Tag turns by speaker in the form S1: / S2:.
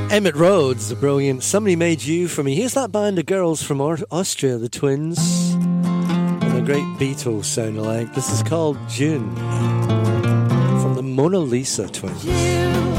S1: Emmett Rhodes, the brilliant Somebody Made You For Me. Here's that band of girls from Austria, the Twins, and the great Beatles sound alike. This is called June, from the Mona Lisa Twins.